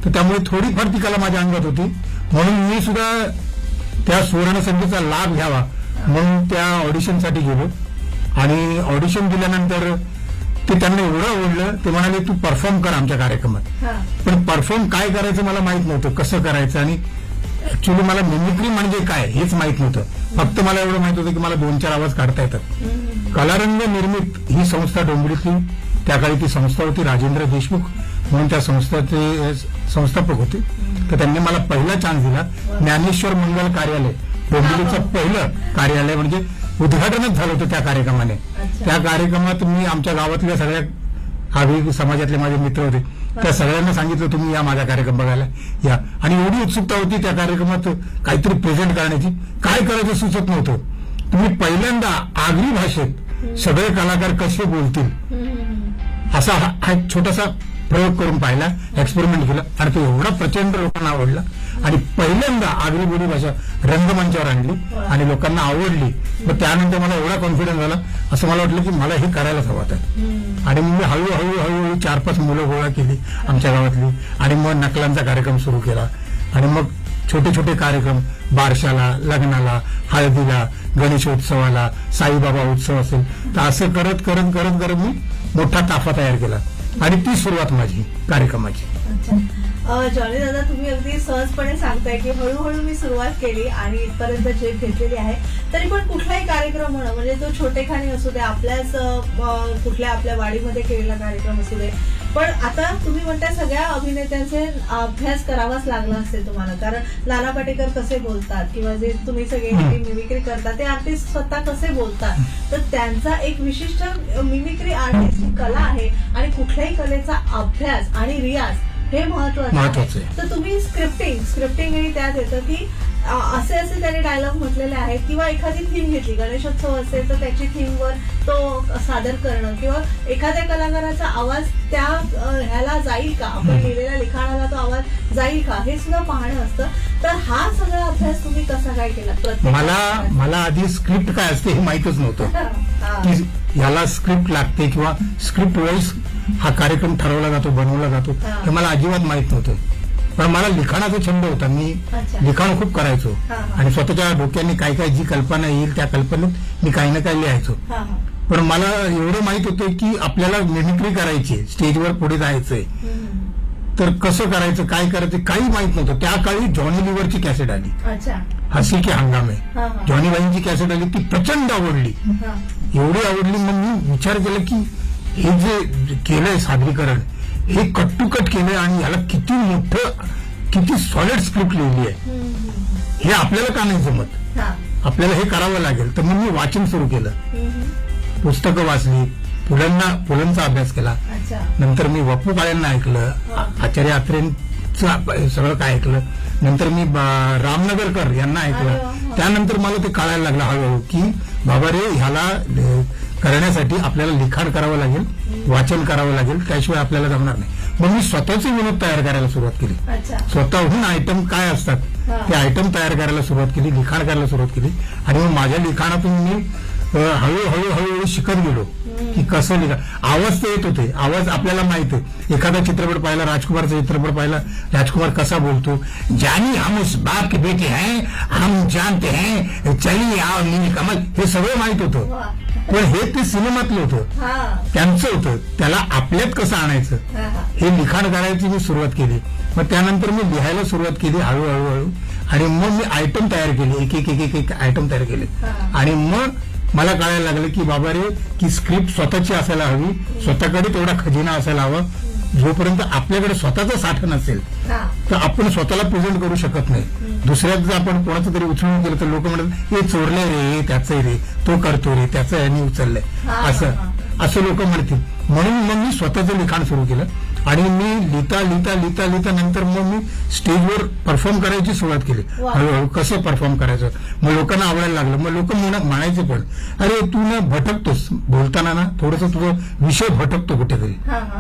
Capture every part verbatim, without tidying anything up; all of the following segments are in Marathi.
तर त्यामुळे थोडीफार ती कला माझ्या अंगात होती. म्हणून मी सुद्धा त्या सुवर्ण संधीचा लाभ घ्यावा म्हणून त्या ऑडिशनसाठी गेलो. आणि ऑडिशन दिल्यानंतर ते त्यांना एवढं आवडलं, ते म्हणाले तू परफॉर्म कर आमच्या कार्यक्रमात. पण परफॉर्म काय करायचं मला माहित नव्हतं, कसं करायचं. आणि ऍक्च्युली मला मिमिक्री म्हणजे काय हेच माहित नव्हतं. फक्त मला एवढं माहित होतं की मला दोन चार आवाज काढता येतात. कलारंग निर्मित ही संस्था डोंबिवलीतली, त्या काळी ती संस्था होती, राजेंद्र देशमुख म्हणून त्या संस्थेचे संस्थापक होते. तर त्यांनी मला पहिला चान्स दिला. ज्ञानेश्वर मंगल कार्यालय डोंबिवलीचं पहिलं कार्यालय म्हणजे उद्घाटनच झालं होतं त्या कार्यक्रमाने. त्या कार्यक्रमात मी आमच्या गावातल्या सगळ्या आधी समाजातले माझे मित्र होते, त्या सगळ्यांना सांगितलं तुम्ही या माझा कार्यक्रम बघायला या. आणि एवढी उत्सुकता होती त्या कार्यक्रमात काहीतरी प्रेझेंट करण्याची, काय करायचं सुचत नव्हतं. तुम्ही पहिल्यांदा आगरी भाषेत सगळे कलाकार कसे बोलतील असा हा एक छोटासा प्रयोग करून पाहिला, एक्सपेरिमेंट केला आणि तो एवढा प्रचंड लोकांना आवडला. आणि पहिल्यांदा आगरी बोली भाषा रंगमंचावर आणली आणि लोकांना आवडली. मग त्यानंतर मला एवढा कॉन्फिडन्स झाला, असं मला वाटलं की मला हे करायलाच हवं आहे. आणि मग हळूहळू हळूहळू चार पाच मुलं गोळा केली आमच्या गावातली आणि मग नकलांचा कार्यक्रम सुरू केला. आणि मग छोटे छोटे कार्यक्रम बारशाला, लग्नाला, हळदीला, गणेशोत्सवाला, साईबाबा उत्सव असेल, तर असं करत करत करत करत मी मोठा ताफा तयार केला आणि ती सुरुवात माझी कार्यक्रमाची. जॉनी दादा, तुम्ही अगदी सहजपणे सांगताय की हळूहळू मी सुरुवात केली आणि इथपर्यंत झेप घेतलेली आहे. तरी पण कुठलाही कार्यक्रम म्हणा, म्हणजे तो छोटेखानी असू दे, आपल्याच कुठल्या आपल्या वाडीमध्ये केलेला कार्यक्रम असू दे, पण आता तुम्ही म्हणताय सगळ्या अभिनेत्यांचे अभ्यास करावाच लागला असेल तुम्हाला. कारण नाना पाटेकर कसे बोलतात किंवा जे तुम्ही सगळे मिमिक्री करता ते आर्टिस्ट स्वतः कसे बोलतात, तर त्यांचा एक विशिष्ट मिमिक्री आर्टिस्ट कला आहे. आणि कुठल्याही कलेचा अभ्यास आणि रियाज हे महत्वाचं आहे. तर तुम्ही स्क्रिप्टिंग स्क्रिप्टिंगही त्यात येतं की असे असे त्याने डायलॉग म्हटलेले आहेत किंवा एखादी थीम घेतली, गणेशोत्सव असेल तर त्याची थीमवर तो सादर करणं किंवा एखाद्या कलाकाराचा आवाज त्या ह्याला जाईल का, आपण लिहिलेल्या लिखाणाला तो आवाज जाईल का, हे सुद्धा पाहणं असतं. तर हा सगळा अभ्यास तुम्ही कसा काय केला? मला मला आधी स्क्रिप्ट काय असते हे माहितच नव्हतं की ह्याला स्क्रिप्ट लागते किंवा स्क्रिप्ट वाईज हा कार्यक्रम ठरवला जातो, बनवला जातो, हे मला अजिबात माहित नव्हतं. पण मला लिखाणाचा छंद होता, मी लिखाण खूप करायचो आणि स्वतःच्या डोक्याने काय काय जी कल्पना येईल त्या कल्पनेत मी काही ना काही लिहायचो. पण मला एवढं माहित होतं की आपल्याला मिमिक्री करायची, स्टेजवर पुढे जायचंय, तर कसं करायचं, काय करायचं काही माहित नव्हतं. त्या काळी जॉनी लिव्हरची कॅसेट आली, हसी के हंगामे, जॉनी बाईंची कॅसेट आली, ती प्रचंड आवडली, एवढी आवडली. मग मी विचार केला की हे जे केलंय सादरीकरण हे कट टू कट केलंय आणि याला किती मोठं किती सॉलिड स्क्रिप्ट लिहिली आहे, हे आपल्याला का नाही जमत, आपल्याला हे करावं लागेल. तर मग मी वाचन सुरू केलं, पुस्तकं वाचली, पुलांना पुलांचा अभ्यास केला, नंतर मी वपू काळ्यांना ऐकलं, आचार्य अत्रेंचं सगळं काय ऐकलं, नंतर मी रामनगरकर यांना ऐकलं. त्यानंतर मला ते कळायला लागलं हळूहळू की बाबा रे ह्याला करण्यासाठी आपल्याला लिखाण करावं लागेल, वाचन करावं लागेल, त्याशिवाय आपल्याला जमणार नाही. मग मी स्वतःचे विनोद तयार करायला सुरुवात केली, स्वतःहून आयटम काय असतात ते आयटम तयार करायला सुरुवात केली, लिखाण करायला सुरुवात केली. आणि मग माझ्या लिखाणातून मी हळूहळू हळूहळू शिकत गेलो की कसं लिखा. आवाज ते येत होते, आवाज आपल्याला माहित आहे, एखादा चित्रपट पाहिला, राजकुमारचा चित्रपट पाहिला, राजकुमार कसा बोलतो, जानी हम उस बाप के बेटे हैं, हम जानते हैं, चलिए आओ नील कमल, हे सगळं माहित होतं. पण हे ते सिनेमातलं होतं, त्यांचं होतं, त्याला आपल्यात कसं आणायचं हे लिखाण करायची मी सुरुवात केली. मग त्यानंतर मी लिहायला सुरुवात केली हळूहळू हळू आणि मग मी आयटम तयार केले, एक एक एक एक आयटम तयार केले. आणि मग मला कळायला लागलं की बाबा रे की स्क्रिप्ट स्वतःची असायला हवी, स्वतःकडे तेवढा खजिना असायला हवा. जोपर्यंत आपल्याकडे स्वतःचा साठा नसेल तर आपण स्वतःला प्रेझेंट करू शकत नाही. दुसऱ्यात जर आपण कोणाचं तरी उचलून केलं तर लोक म्हणतात हे चोरलंय रे, त्याचंय रे, तो करतो रे, त्याचं यांनी उचललंय, असं असं लोक म्हणतील. म्हणून मग मी स्वतःचं लिखाण सुरू केलं आणि मी लिहिता लिहिता लिहिता लिहिता नंतर मग मी स्टेजवर परफॉर्म करायची सुरुवात केली. हळूहळू कसं परफॉर्म करायचं, मग लोकांना आवडायला लागलं. मग लोक म्हणायचे पण अरे तू ना भटकतोस बोलताना, ना थोडंसं तुझं विषय भटकतो कुठेतरी,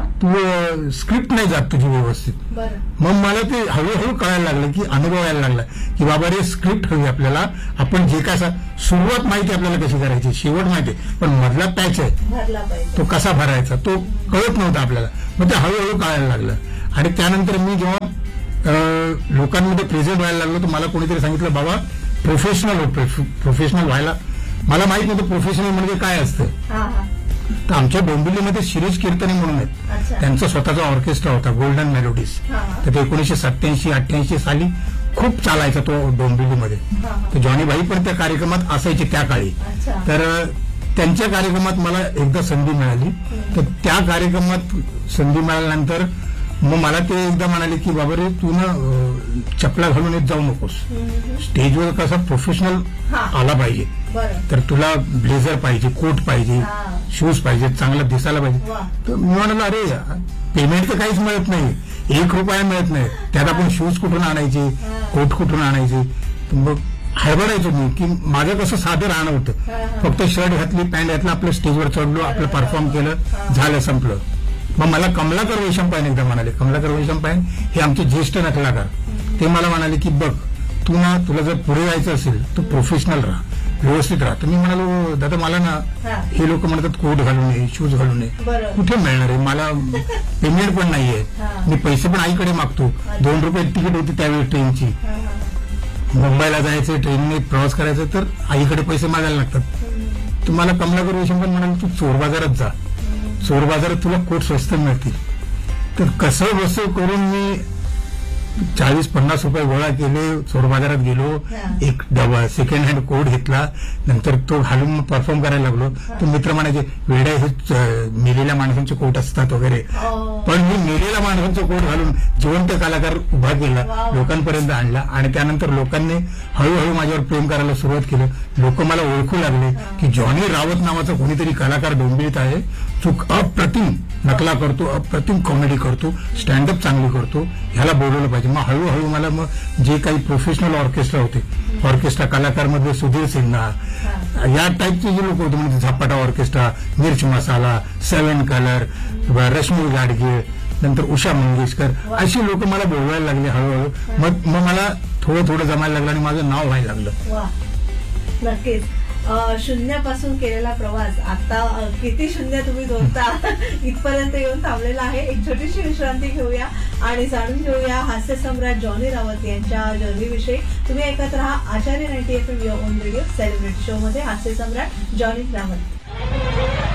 तू स्क्रिप्ट नाही जात तुझी व्यवस्थित. मग मला ते हळूहळू कळायला लागलं की अनुभव यायला लागला की बाबा रे स्क्रिप्ट हवी आपल्याला, आपण जे काय सुरुवात माहिती आपल्याला कशी करायची, शेवट माहिती, पण मधला पॅच आहे तो कसा भरायचा तो कळत नव्हता आपल्याला. मग ते हळूहळू कळायला लागलं. आणि त्यानंतर मी जेव्हा अं, लोकांमध्ये प्रेझेंट व्हायला लागलो तर मला कोणीतरी सांगितलं बाबा प्रोफेशनल हो प्रोफेशनल व्हायला. मला माहित नव्हतं प्रोफेशनल म्हणजे काय असतं. हा हा तर आमच्या डोंबिवलीमध्ये शिरीष कीर्तने म्हणून आहेत. अच्छा. त्यांचा स्वतःचा ऑर्केस्ट्रा होता गोल्डन मेलोडीज. हा, हा. तर ते एकोणीसशे सत्याऐंशी अठ्ठ्याऐंशी साली खूप चालायचा तो डोंबिवलीमध्ये. हा, हा. तर जॉनी भाई पण त्या कार्यक्रमात असायचे त्या काळी. अच्छा. तर त्यांच्या कार्यक्रमात मला एकदा संधी मिळाली. तर त्या कार्यक्रमात संधी मिळाल्यानंतर मग मला ते एकदा म्हणाले की बाबा रे तू ना अं, चपला घालून येत जाऊ नकोस. हम्म. स्टेजवर कसा प्रोफेशनल हा. आला पाहिजे. बरं. तर तुला ब्लेझर पाहिजे, कोट पाहिजे, हा. शूज पाहिजे, चांगला दिसायला पाहिजे. वा. तर मी म्हणालो अरे पेमेंट तर काहीच मिळत नाही, एक रुपया मिळत नाही, त्यात आपण शूज कुठून आणायचे, हा. कोट कुठून आणायचे. तर मग हडबडायचो मी की माझं कसं साधं राहणं हा, होतं. हा. फक्त शर्ट घातली, पॅन्ट घातलं, आपलं स्टेजवर चढलो, आपलं परफॉर्म केलं, हा. झालं, संपलं. मग मला कमलाकर वैशंपायन एकदा म्हणाले, कमलाकर वैशंपायन हे आमचे ज्येष्ठ नकलाकार, ते मला म्हणाले की बघ तू ना तुला जर पुढे जायचं असेल तर प्रोफेशनल राहा, व्यवस्थित राहा. तर मी म्हणालो दादा मला ना हा. हे लोक म्हणतात कोट घालू नये, शूज घालू नये, बरं. कुठे मिळणार आहे, मला पेमेंट पण नाहीये, हा. मी पैसे पण आईकडे मागतो. दोन रुपये तिकीट होती त्यावेळी ट्रेनची, हा, हा. मुंबईला जायचं ट्रेनने प्रवास करायचा तर आईकडे पैसे मागायला लागतात. हम्म. तर मला कमलाकर वैशंपायन म्हणाले तू चोर बाजारात जा, चोर बाजारात तुला कोट स्वस्त मिळतील. तर कसं बसं करून मी चाळीस पन्नास रुपये गोळा केले, चोर बाजारात गेलो, हा. एक डबा सेकंड हँड कोट घेतला, नंतर तो घालून परफॉर्म करायला लागलो. तर मित्र म्हणायचे वेड्या हे अं, मेलेल्या माणसांचे कोट असतात वगैरे. हो. पण मी मेलेल्या माणसांचा कोट घालून जिवंत कलाकार उभा केला, वाव. लोकांपर्यंत आणला आणि त्यानंतर लोकांनी हळूहळू माझ्यावर प्रेम करायला सुरुवात केलं. लोक मला ओळखू लागले की जॉनी रावत नावाचा कोणीतरी कलाकार डोंबिवलीत आहे, चूक अप्रतिम नकला करतो, अप्रतिम कॉमेडी करतो, स्टँडअप चांगली करतो, ह्याला बोलवलं पाहिजे. मग हळूहळू मला मग जे काही प्रोफेशनल ऑर्केस्ट्रा होते, ऑर्केस्ट्रा कलाकार मध्ये सुधीर सिन्हा या टाईपचे जे लोक होते, म्हणजे झपाटा ऑर्केस्ट्रा, मिर्च मसाला, सेवन कलर, रश्मी गाडगे, नंतर उषा मंगेशकर, अशी लोक मला बोलवायला लागले हळूहळू. मग मग मला थोडं थोडं जमायला लागलं आणि माझं नाव व्हायला लागलं. वा. नक्कीच. अ, शून्यापासून केलेला प्रवास आता अ, किती शून्य तुम्ही जोडता इथपर्यंत येऊन थांबलेला आहे. एक छोटीशी विश्रांती घेऊया आणि जाणून घेऊया हास्य सम्राट जॉनी रावत यांच्या जर्नीविषयी. तुम्ही ऐकत राहा आचार्य ninety F M on radio celebrity show मध्ये हास्य सम्राट जॉनी रावत.